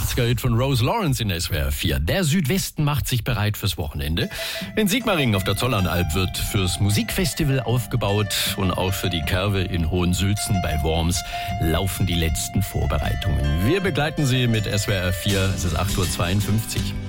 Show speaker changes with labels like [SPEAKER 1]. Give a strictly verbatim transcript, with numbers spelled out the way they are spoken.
[SPEAKER 1] achtziger-Hit von Rose Lawrence in S W R vier. Der Südwesten macht sich bereit fürs Wochenende. In Sigmaringen auf der Zollernalb wird fürs Musikfestival aufgebaut und auch für die Kerwe in Hohensülzen bei Worms laufen die letzten Vorbereitungen. Wir begleiten Sie mit S W R vier. Es ist acht Uhr zweiundfünfzig.